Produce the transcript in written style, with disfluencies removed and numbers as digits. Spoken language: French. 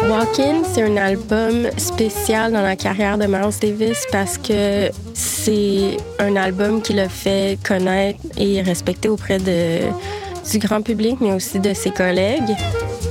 Walk-In, c'est un album spécial dans la carrière de Miles Davis parce que c'est un album qui l'a fait connaître et respecter auprès du grand public, mais aussi de ses collègues.